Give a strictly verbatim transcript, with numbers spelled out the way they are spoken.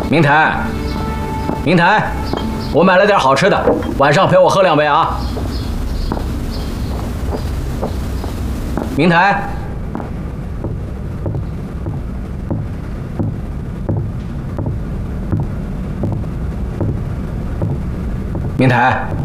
明台，明台，我买了点好吃的，晚上陪我喝两杯啊。明台，明台。